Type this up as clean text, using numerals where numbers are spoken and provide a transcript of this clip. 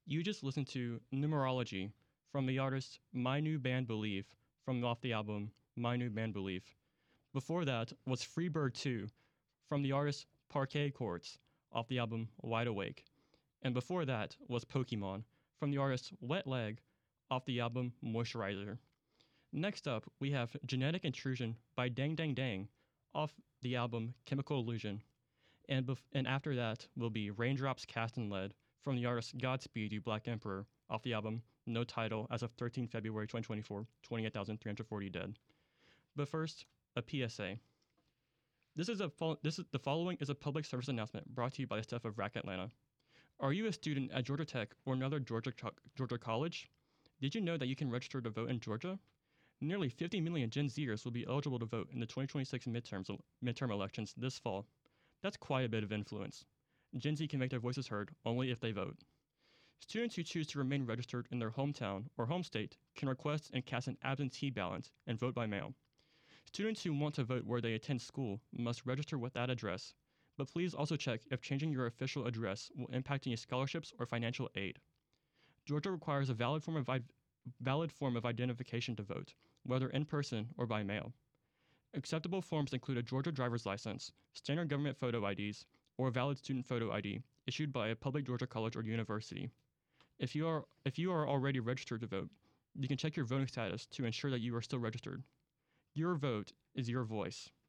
You just listened to Numerology from the artist My New Band Believe from off the album My New Band Believe. Before that was Freebird 2 from the artist Parquet Courts off the album Wide Awake. And before that was Pokemon from the artist Wet Leg off the album Moisturizer. Next up, we have Genetic Intrusion by Dang Dang Dang off the album Chemical Illusion. And after that will be Raindrops Cast in Lead from the artist Godspeed You Black Emperor off the album No Title as of 13 February 2024, 28,340 dead. But first, a PSA. The following is a public service announcement brought to you by the staff of RAC Atlanta. Are you a student at Georgia Tech or another Georgia college? Did you know that you can register to vote in Georgia? Nearly 50 million Gen Zers will be eligible to vote in the 2026 midterm elections this fall. That's quite a bit of influence. Gen Z can make their voices heard only if they vote. Students who choose to remain registered in their hometown or home state can request and cast an absentee ballot and vote by mail. Students who want to vote where they attend school must register with that address, but please also check if changing your official address will impact any scholarships or financial aid. Georgia requires a valid form of identification to vote, whether in person or by mail. Acceptable forms include a Georgia driver's license, standard government photo IDs, or a valid student photo ID issued by a public Georgia college or university. If you are already registered to vote, you can check your voting status to ensure that you are still registered. Your vote is your voice.